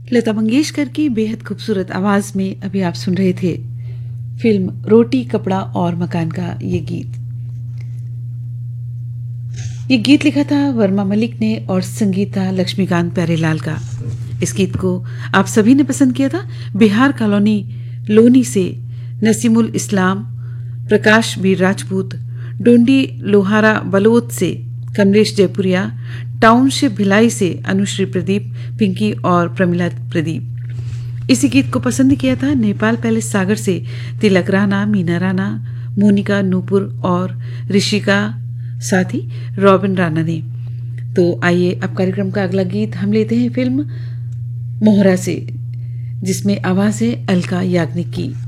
लता मंगेशकर की बेहद खूबसूरत आवाज में अभी आप सुन रहे थे फिल्म रोटी कपड़ा और मकान का ये गीत लिखा था वर्मा मलिक ने और संगीत था लक्ष्मीकांत प्यारेलाल का। इस गीत को आप सभी ने पसंद किया था। बिहार कॉलोनी लोनी से नसीमुल इस्लाम, प्रकाश बीर राजपूत, डोंडी लोहारा बलोद से कमलेश जयपुरिया, टाउनशिप भिलाई से अनुश्री प्रदीप, पिंकी और प्रमिला प्रदीप। इसी गीत को पसंद किया था नेपाल पैलेस सागर से तिलक राणा, मीना राणा, मोनिका नूपुर और ऋषिका, साथ ही रॉबिन राणा ने। तो आइए अब कार्यक्रम का अगला गीत हम लेते हैं फिल्म मोहरा से, जिसमें आवाज है अलका याग्निक की।